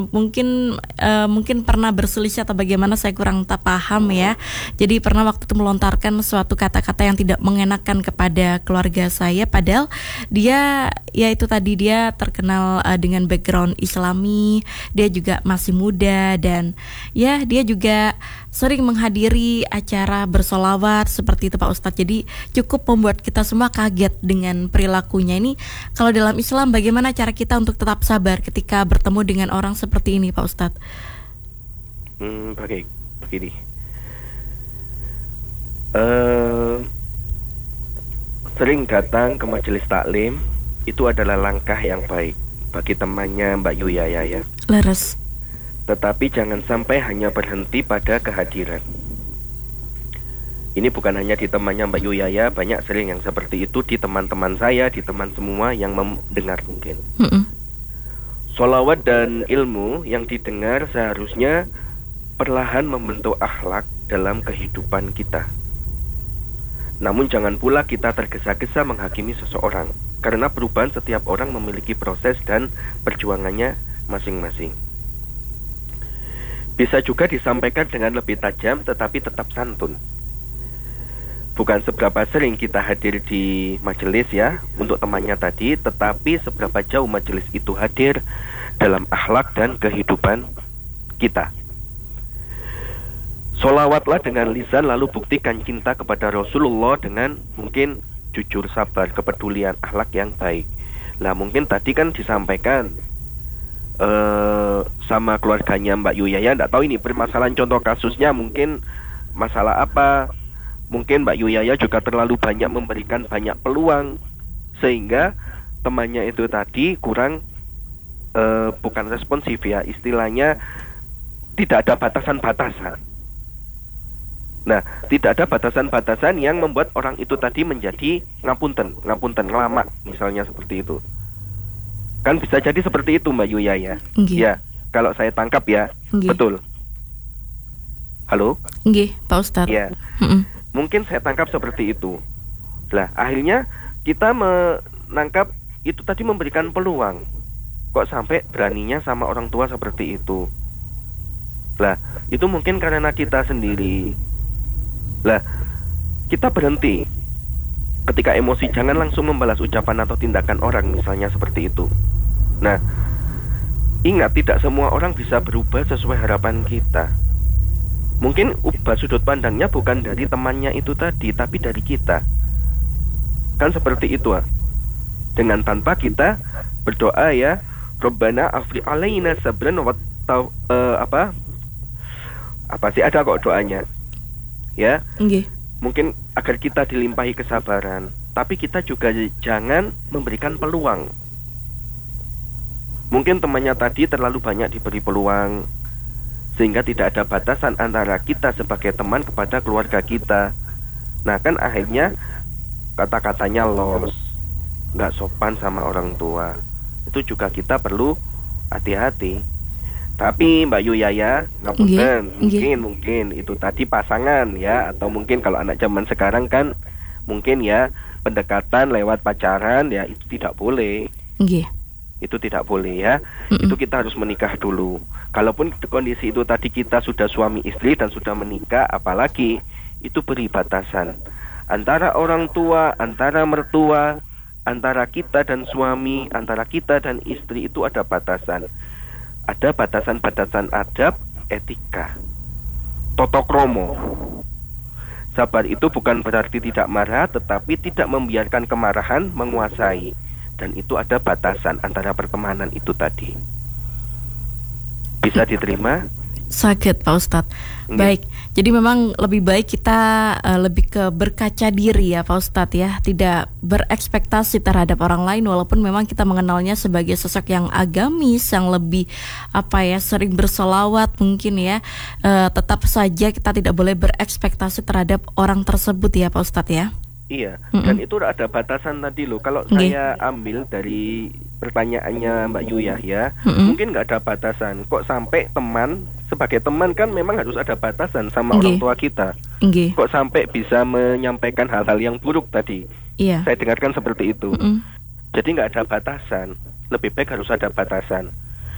Mungkin pernah berselisih atau bagaimana, saya kurang tak paham ya. Jadi pernah waktu itu melontarkan suatu kata-kata yang tidak mengenakan kepada keluarga saya, padahal dia ya itu tadi, dia terkenal dengan background Islami, dia juga masih muda, dan ya dia juga sering menghadiri acara bersolawat seperti itu Pak Ustadz. Jadi cukup membuat kita semua kaget dengan perilakunya ini. Kalau dalam Islam bagaimana cara kita untuk tetap sabar ketika bertemu dengan orang seperti ini Pak Ustadz? Baik, begini. Sering datang ke majelis taklim itu adalah langkah yang baik bagi temannya Mbak Yuyaya ya. Leres. Tetapi jangan sampai hanya berhenti pada kehadiran. Ini bukan hanya di temannya Mbak Yuyaya, banyak sering yang seperti itu di teman-teman saya, di teman semua yang mendengar mungkin. Sholawat dan ilmu yang didengar seharusnya perlahan membentuk akhlak dalam kehidupan kita. Namun jangan pula kita tergesa-gesa menghakimi seseorang, karena perubahan setiap orang memiliki proses dan perjuangannya masing-masing. Bisa juga disampaikan dengan lebih tajam tetapi tetap santun. Bukan seberapa sering kita hadir di majelis ya untuk temannya tadi, tetapi seberapa jauh majelis itu hadir dalam akhlak dan kehidupan kita. Sholawatlah dengan lisan, lalu buktikan cinta kepada Rasulullah dengan mungkin jujur, sabar, kepedulian, akhlak yang baik. Lah mungkin tadi kan disampaikan sama keluarganya Mbak Yuyaya, tidak tahu ini permasalahan contoh kasusnya mungkin masalah apa. Mungkin Mbak Yuyaya juga terlalu banyak memberikan banyak peluang sehingga temannya itu tadi kurang bukan responsif ya, istilahnya tidak ada batasan-batasan. Nah, tidak ada batasan-batasan yang membuat orang itu tadi menjadi ngapunten, ngelamak, misalnya seperti itu. Kan bisa jadi seperti itu Mbak Yuyaya. Ya, kalau saya tangkap ya, betul. Halo? Nggih, Pak Ustadz. Ya. Mungkin saya tangkap seperti itu. Lah, akhirnya kita menangkap itu tadi memberikan peluang. Kok sampai beraninya sama orang tua seperti itu? Lah, itu mungkin karena kita sendiri. Lah, kita berhenti. Ketika emosi jangan langsung membalas ucapan atau tindakan orang, misalnya seperti itu. Nah, ingat tidak semua orang bisa berubah sesuai harapan kita. Mungkin ubah sudut pandangnya bukan dari temannya itu tadi, tapi dari kita. Kan seperti itu dengan tanpa kita berdoa ya, Rabbana afri alaina sabran wa apa sih ada kok doanya. Ya. Mungkin agar kita dilimpahi kesabaran, tapi kita juga jangan memberikan peluang. Mungkin temannya tadi terlalu banyak diberi peluang, sehingga tidak ada batasan antara kita sebagai teman kepada keluarga kita. Nah kan akhirnya kata-katanya los, gak sopan sama orang tua. Itu juga kita perlu hati-hati. Tapi Mbak Yuyaya, ngapunten, mungkin itu tadi pasangan ya, atau mungkin kalau anak zaman sekarang kan mungkin ya pendekatan lewat pacaran ya, itu tidak boleh. Itu tidak boleh ya. Itu kita harus menikah dulu. Kalaupun kondisi itu tadi kita sudah suami istri dan sudah menikah, apalagi itu beri batasan. Antara orang tua, antara mertua, antara kita dan suami, antara kita dan istri itu ada batasan. Ada batasan-batasan adab, etika, toto kromo. Sabar itu bukan berarti tidak marah, tetapi tidak membiarkan kemarahan menguasai. Dan itu ada batasan antara pertemanan itu tadi. Bisa diterima? Sakit Pak Ustadz. Baik, jadi memang lebih baik kita lebih ke berkaca diri ya Pak Ustadz ya, tidak berekspektasi terhadap orang lain walaupun memang kita mengenalnya sebagai sosok yang agamis, yang lebih sering bersolawat mungkin ya, tetap saja kita tidak boleh berekspektasi terhadap orang tersebut ya Pak Ustadz ya. Iya, dan itu ada batasan tadi loh. Kalau saya ambil dari pertanyaannya Mbak Yuyah ya, mungkin nggak ada batasan. Kok sampai teman, sebagai teman kan memang harus ada batasan sama orang tua kita. Kok sampai bisa menyampaikan hal-hal yang buruk tadi. Saya dengarkan seperti itu. Jadi nggak ada batasan. Lebih baik harus ada batasan.